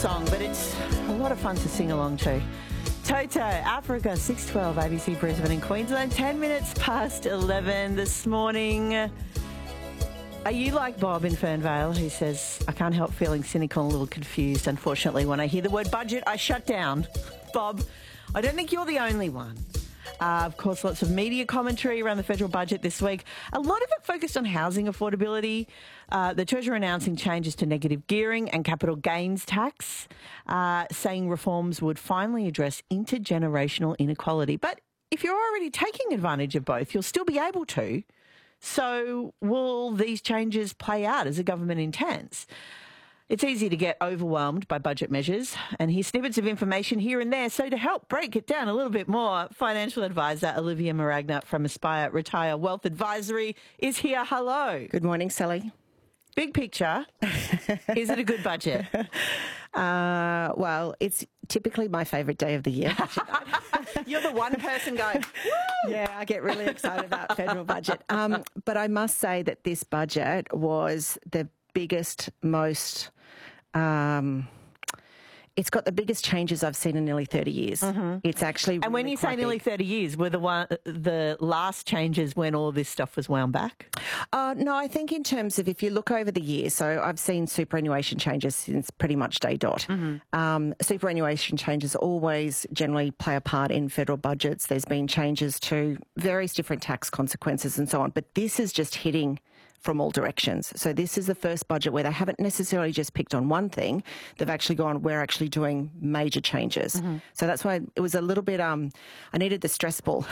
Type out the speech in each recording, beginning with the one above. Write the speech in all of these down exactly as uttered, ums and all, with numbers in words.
Song, but it's a lot of fun to sing along to. Toto, Africa, six twelve, A B C Brisbane in Queensland, ten minutes past eleven this morning. Are you like Bob in Fernvale, who says, I can't help feeling cynical and a little confused, unfortunately, when I hear the word budget, I shut down. Bob, I don't think you're the only one. Uh, of course, lots of media commentary around the federal budget this week. A lot of it focused on housing affordability. Uh, the Treasurer announcing changes to negative gearing and capital gains tax, uh, saying reforms would finally address intergenerational inequality. But if you're already taking advantage of both, you'll still be able to. So will these changes play out as the government intends? It's easy to get overwhelmed by budget measures, and here's snippets of information here and there. So to help break it down a little bit more, financial advisor Olivia Maragna from Aspire Retire Wealth Advisory is here. Hello. Good morning, Sally. Big picture, is it a good budget? Uh, well, it's typically my favourite day of the year. You're the one person going, woo! Yeah, I get really excited about federal budget. Um, but I must say that this budget was the biggest, most... Um, it's got the biggest changes I've seen in nearly thirty years. Mm-hmm. It's actually And when really you say nearly big. thirty years, were the one, the last changes when all this stuff was wound back? Uh, no, I think in terms of if you look over the years, so I've seen superannuation changes since pretty much day dot. Mm-hmm. Um, superannuation changes always generally play a part in federal budgets. There's been changes to various different tax consequences and so on, but this is just hitting from all directions. So this is the first budget where they haven't necessarily just picked on one thing. They've actually gone, we're actually doing major changes. Mm-hmm. So that's why it was a little bit, um, I needed the stress ball.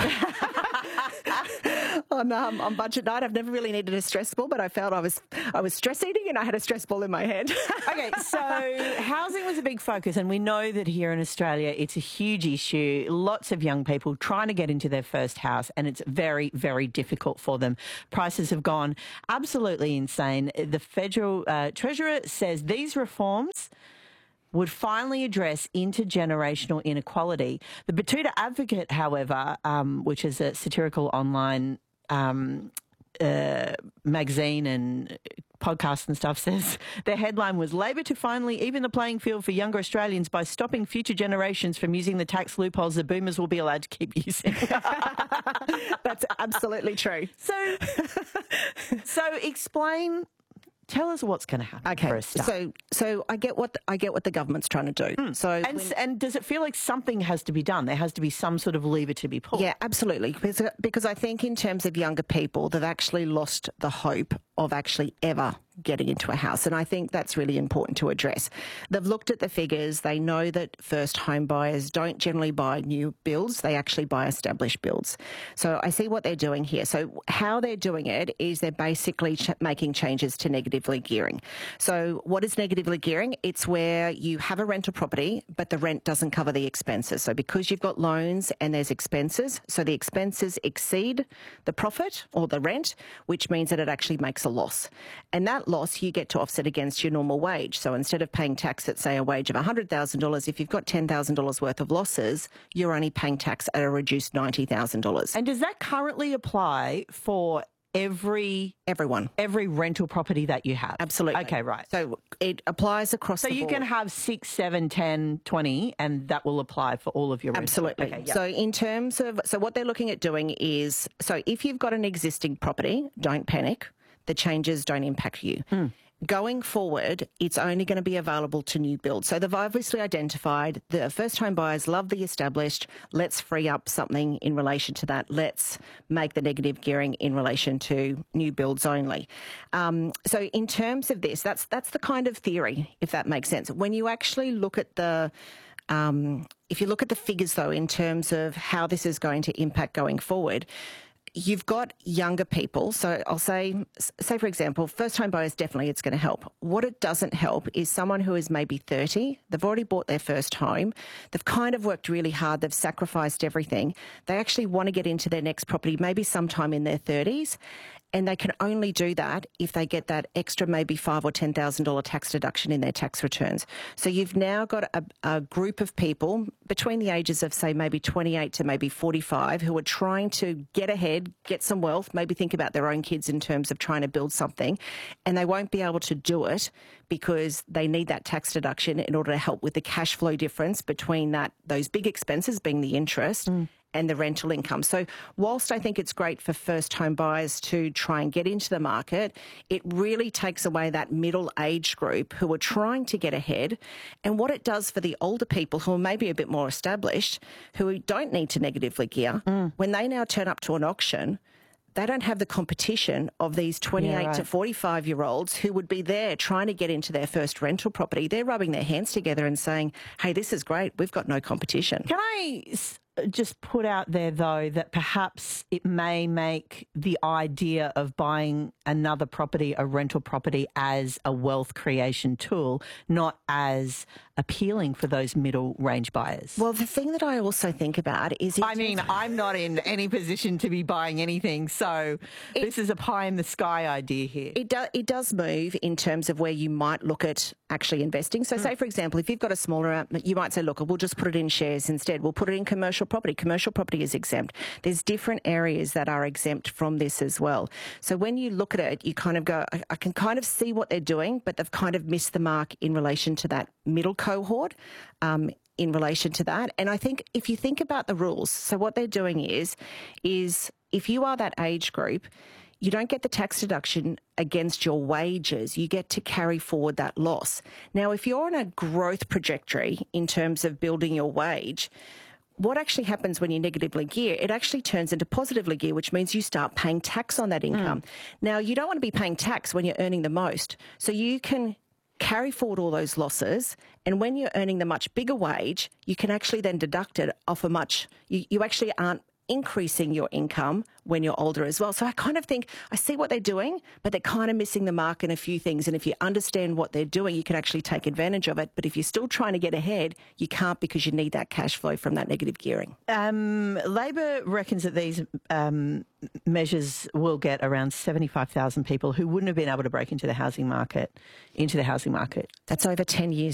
on, um, on budget night. I've never really needed a stress ball, but I felt I was I was stress eating and I had a stress ball in my hand. Okay, so housing was a big focus, and we know that here in Australia it's a huge issue. Lots of young people trying to get into their first house, and it's very, very difficult for them. Prices have gone absolutely insane. The federal uh, Treasurer says these reforms would finally address intergenerational inequality. The Batuta Advocate, however, um, which is a satirical online um, uh, magazine and podcast and stuff, says their headline was Labor to finally even the playing field for younger Australians by stopping future generations from using the tax loopholes the boomers will be allowed to keep using. That's absolutely true. So, so explain... Tell us what's going to happen. Okay, for a start. so so I get what the, I get what the government's trying to do. Mm. So and when, and does it feel like something has to be done? There has to be some sort of lever to be pulled. Yeah, absolutely. Because, because I think in terms of younger people, they've actually lost the hope of actually ever getting into a house. And I think that's really important to address. They've looked at the figures. They know that first home buyers don't generally buy new builds. They actually buy established builds. So I see what they're doing here. So how they're doing it is they're basically ch- making changes to negatively gearing. So what is negatively gearing? It's where you have a rental property, but the rent doesn't cover the expenses. So because you've got loans and there's expenses, so the expenses exceed the profit or the rent, which means that it actually makes a loss. And that loss you get to offset against your normal wage. So instead of paying tax at, say, a wage of one hundred thousand dollars, if you've got ten thousand dollars worth of losses, you're only paying tax at a reduced ninety thousand dollars. And does that currently apply for every... Everyone. Every rental property that you have? Absolutely. Okay, right. So it applies across so the board. So you can have six, seven, ten, twenty, and that will apply for all of your rentals? Absolutely. Okay, yep. So in terms of... So what they're looking at doing is... So if you've got an existing property, don't panic. The changes don't impact you. Mm. Going forward, it's only going to be available to new builds. So they've obviously identified the first home buyers love the established. Let's free up something in relation to that. Let's make the negative gearing in relation to new builds only. Um, so in terms of this, that's that's the kind of theory, if that makes sense. When you actually look at the... Um, if you look at the figures, though, in terms of how this is going to impact going forward, you've got younger people. So I'll say, say for example, first home buyers, definitely it's going to help. What it doesn't help is someone who is maybe thirty, they've already bought their first home, they've kind of worked really hard, they've sacrificed everything. They actually want to get into their next property, maybe sometime in their thirties. And they can only do that if they get that extra maybe five or ten thousand dollar tax deduction in their tax returns. So you've now got a, a group of people between the ages of say maybe twenty-eight to maybe forty-five who are trying to get ahead, get some wealth, maybe think about their own kids in terms of trying to build something, and they won't be able to do it because they need that tax deduction in order to help with the cash flow difference between that those big expenses being the interest. Mm. And the rental income. So whilst I think it's great for first home buyers to try and get into the market, it really takes away that middle age group who are trying to get ahead. And what it does for the older people who are maybe a bit more established, who don't need to negatively gear, mm. when they now turn up to an auction, they don't have the competition of these twenty-eight yeah, right. to forty-five year olds who would be there trying to get into their first rental property. They're rubbing their hands together and saying, hey, this is great. We've got no competition. Can I just put out there, though, that perhaps it may make the idea of buying another property, a rental property, as a wealth creation tool, not as appealing for those middle range buyers? Well, the thing that I also think about is... I mean, I'm not in any position to be buying anything, so it, this is a pie in the sky idea here. It, do, it does move in terms of where you might look at actually investing. So mm. say, for example, if you've got a smaller amount, you might say, look, we'll just put it in shares instead. We'll put it in commercial property. Commercial property is exempt. There's different areas that are exempt from this as well. So when you look at it, you kind of go, I, I can kind of see what they're doing, but they've kind of missed the mark in relation to that middle cohort. Um, in relation to that. And I think if you think about the rules, so what they're doing is, is if you are that age group, you don't get the tax deduction against your wages. You get to carry forward that loss. Now, if you're on a growth trajectory in terms of building your wage, what actually happens when you negatively gear, it actually turns into positively gear, which means you start paying tax on that income. Mm. Now, you don't want to be paying tax when you're earning the most. So you can carry forward all those losses, and when you're earning the much bigger wage, you can actually then deduct it off a much, you, you actually aren't increasing your income when you're older as well. So I kind of think, I see what they're doing, but they're kind of missing the mark in a few things. And if you understand what they're doing, you can actually take advantage of it. But if you're still trying to get ahead, you can't, because you need that cash flow from that negative gearing. Um, Labor reckons that these um, measures will get around seventy-five thousand people who wouldn't have been able to break into the housing market, into the housing market. That's over ten years.